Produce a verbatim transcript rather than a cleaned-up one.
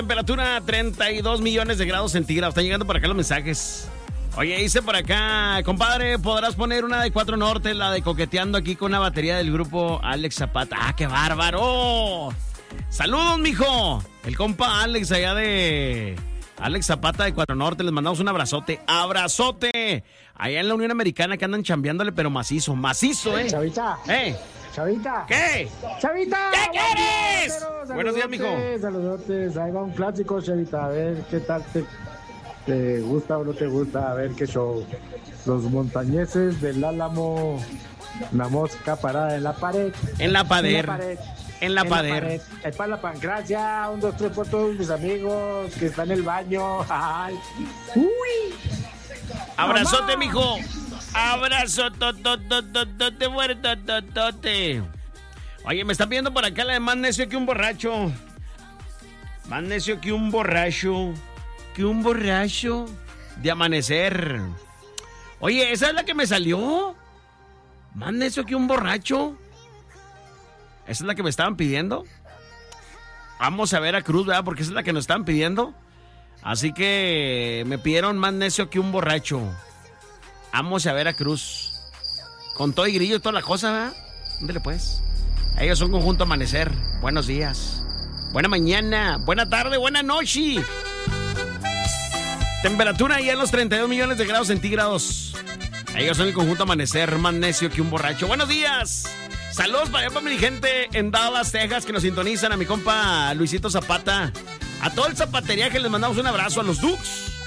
Temperatura treinta y dos millones de grados centígrados. Están llegando por acá los mensajes. Oye, dice por acá, compadre, ¿podrás poner una de Cuatro Norte, la de Coqueteando, aquí con una batería del grupo Alex Zapata? ¡Ah, qué bárbaro! ¡Saludos, mijo! El compa Alex allá de... Alex Zapata de Cuatro Norte, les mandamos un abrazote. ¡Abrazote! Allá en la Unión Americana que andan chambeándole, pero macizo, macizo, ¿eh? Chavita. ¿Eh? Chavita. ¿Qué? Chavita. ¿Qué quieres? Saludotes, Buenos días, mijo. Saludotes. Ahí va un clásico, Chavita. A ver qué tal te, te gusta o no te gusta. A ver qué show. Los montañeses del Álamo. Una mosca parada en la pared. En la pared. En la pared. En la en pared. La pared. El pan, la pancracia. Un, dos, tres por todos mis amigos que están en el baño. Ay. Uy. Abrazote, mijo. Abrazo, totototote, fuerte, totote. Oye, me están viendo por acá la de más necio que un borracho. Más necio que un borracho. Que un borracho de amanecer. Oye, ¿esa es la que me salió? Más necio que un borracho. ¿Esa es la que me estaban pidiendo? Vamos a ver a Cruz, ¿verdad? Porque esa es la que nos estaban pidiendo. Así que me pidieron más necio que un borracho. Vamos a ver a Cruz. Con todo y grillo y toda la cosa, ¿verdad? Ándale pues. Ellos son Conjunto Amanecer. Buenos días. Buena mañana. Buena tarde. Buena noche. Temperatura ahí en los treinta y dos millones de grados centígrados. Ellos son el Conjunto Amanecer. Más necio que un borracho. Buenos días. Saludos para allá para mi gente en Dallas, Texas, que nos sintonizan. A mi compa Luisito Zapata. A todo el zapatería que les mandamos un abrazo. A los Dukes.